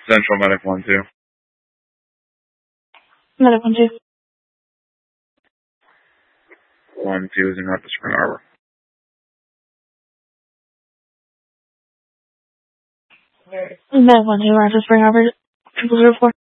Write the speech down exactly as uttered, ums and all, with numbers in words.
Central Medic one two. Medic one two. One two is in North Spring Arbor. Medic one two, Roger Spring Arbor, triple zero four.